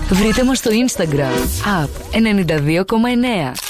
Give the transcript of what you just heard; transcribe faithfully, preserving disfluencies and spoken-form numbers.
Βρείτε μας στο Instagram app ενενήντα δύο κόμμα εννέα.